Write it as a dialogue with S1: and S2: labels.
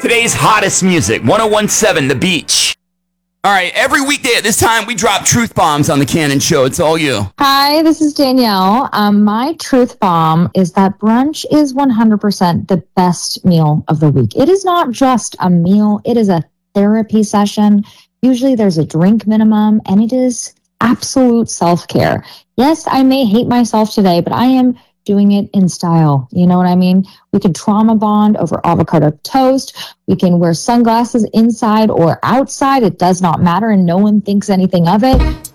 S1: Today's hottest music, 1017 The Beach. All right, every weekday at this time, we drop truth bombs on the Cannon Show. It's all you.
S2: Hi, this is Danielle. My truth bomb is that brunch is 100% the best meal of the week. It is not just a meal, it is a therapy session. Usually there's a drink minimum, and it is absolute self-care. Yes, I may hate myself today, but I am doing it in style. You know what I mean? We can trauma bond over avocado toast. We can wear sunglasses inside or outside. It does not matter, and no one thinks anything of it.